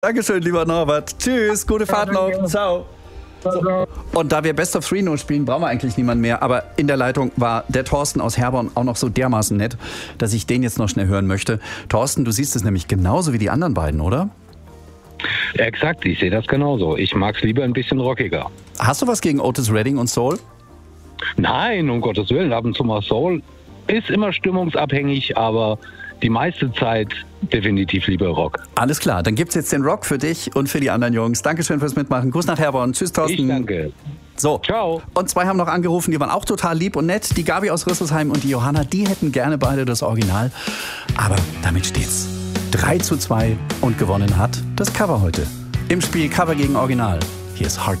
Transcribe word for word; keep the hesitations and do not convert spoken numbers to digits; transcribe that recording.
Dankeschön, lieber Norbert. Tschüss, gute Fahrt noch. Ciao. So. Und da wir Best of Three nur spielen, brauchen wir eigentlich niemanden mehr. Aber in der Leitung war der Thorsten aus Herborn auch noch so dermaßen nett, dass ich den jetzt noch schnell hören möchte. Thorsten, du siehst es nämlich genauso wie die anderen beiden, oder? Ja, exakt, ich sehe das genauso. Ich mag es lieber ein bisschen rockiger. Hast du was gegen Otis Redding und Soul? Nein, um Gottes Willen, ab und zu mal Soul. Ist immer stimmungsabhängig, aber die meiste Zeit definitiv lieber Rock. Alles klar, dann gibt's jetzt den Rock für dich und für die anderen Jungs. Dankeschön fürs Mitmachen. Gruß nach Herborn. Tschüss, Thorsten. Ich danke. So. Ciao. Und zwei haben noch angerufen, die waren auch total lieb und nett. Die Gabi aus Rüsselsheim und die Johanna, die hätten gerne beide das Original. Aber damit steht's drei zu zwei und gewonnen hat das Cover heute. Im Spiel Cover gegen Original. Hier ist Heart